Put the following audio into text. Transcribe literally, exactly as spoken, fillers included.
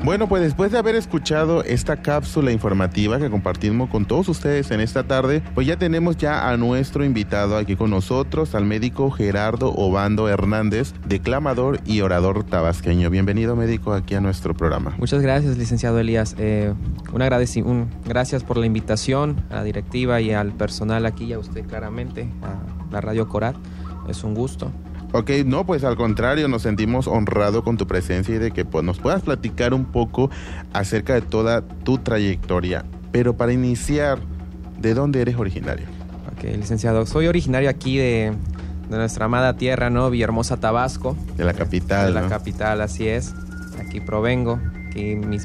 Bueno, pues después de haber escuchado esta cápsula informativa que compartimos con todos ustedes en esta tarde, pues ya tenemos ya a nuestro invitado aquí con nosotros, al médico Gerardo Obando Hernández, declamador y orador tabasqueño. Bienvenido, médico, aquí a nuestro programa. Muchas gracias, licenciado Elías. Eh, un agradeci- un, gracias por la invitación a la directiva y al personal aquí, y a usted claramente, a la Radio Corat. Es un gusto. Ok, no, pues al contrario, nos sentimos honrados con tu presencia y de que pues, nos puedas platicar un poco acerca de toda tu trayectoria. Pero para iniciar, ¿de dónde eres originario? Ok, licenciado, soy originario aquí de, de nuestra amada tierra, ¿no? Villahermosa, Tabasco. De la capital, De la ¿no? capital, así es. Aquí provengo. Aquí mis